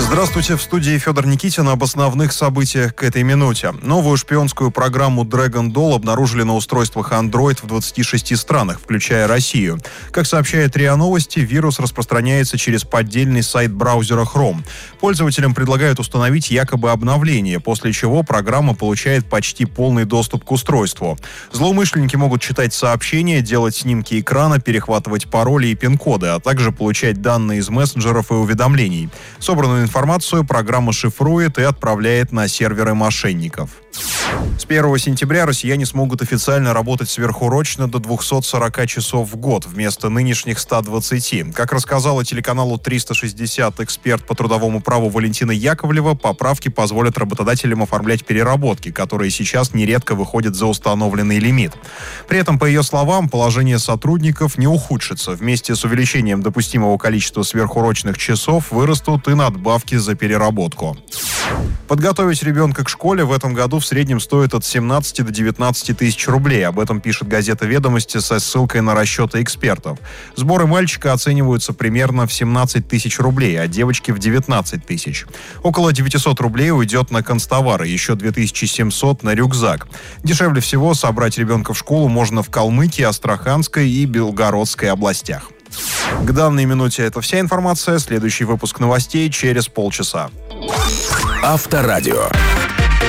Здравствуйте, в студии Федор Никитин. Об основных событиях к этой минуте. Новую шпионскую программу Dragon Doll обнаружили на устройствах Android в 26 странах, включая Россию. Как сообщает РИА Новости, вирус распространяется через поддельный сайт браузера Chrome. Пользователям предлагают установить якобы обновление, после чего программа получает почти полный доступ к устройству. Злоумышленники могут читать сообщения, делать снимки экрана, перехватывать пароли и пин-коды, а также получать данные из мессенджеров и уведомлений. Собранную информацию программа шифрует и отправляет на серверы мошенников. С 1 сентября россияне смогут официально работать сверхурочно до 240 часов в год вместо нынешних 120. Как рассказала телеканалу 360 эксперт по трудовому праву Валентина Яковлева, поправки позволят работодателям оформлять переработки, которые сейчас нередко выходят за установленный лимит. При этом, по ее словам, положение сотрудников не ухудшится. Вместе с увеличением допустимого количества сверхурочных часов вырастут и надбавки за переработку. Подготовить ребенка к школе в этом году в среднем стоит от 17 до 19 тысяч рублей. Об этом пишет газета «Ведомости» со ссылкой на расчеты экспертов. Сборы мальчика оцениваются примерно в 17 тысяч рублей, а девочки в 19 тысяч. Около 900 рублей уйдет на канцтовары, еще 2700 на рюкзак. Дешевле всего собрать ребенка в школу можно в Калмыкии, Астраханской и Белгородской областях. К данной минуте это вся информация. Следующий выпуск новостей через полчаса. Авторадио.